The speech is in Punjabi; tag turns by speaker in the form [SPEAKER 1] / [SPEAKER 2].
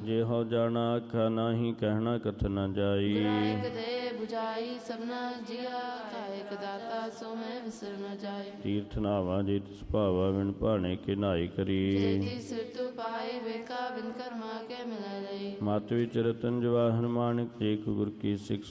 [SPEAKER 1] ਜੇ ਹੋ ਜਾਣਾ ਆਖਾ ਨਾਹੀ ਕਹਿਣਾ ਕਥ ਨ ਜਾਈ।
[SPEAKER 2] ਗੁਰਾਇਕ ਦੇ 부ਝਾਈ ਸਭਨਾ ਜੀਆ ਕਾਇਕ ਦਾਤਾ ਸੋ ਮੈਂ ਵਿਸਰ ਨ ਜਾਈ।
[SPEAKER 1] ਤੀਰਥ ਨਾਵਾ ਜੇ ਤਿਸ ਭਾਵਾ ਬਿਨ ਭਾਣੇ ਕੇ ਨਾਈ ਕਰੀ।
[SPEAKER 2] ਜੇਤੀ ਸਿਰ ਤੂ ਪਾਏ ਵੇਖਾ ਬਿਨ ਕਰਮਾ ਕੇ ਮਿਲੈ ਲਈ।
[SPEAKER 1] ਮਤ ਵਿਚ ਰਤਨ ਜਵਾਹਰ ਮਾਣਿਕ ਜੇ ਕੋ ਗੁਰ ਕੀ ਸਿੱਖ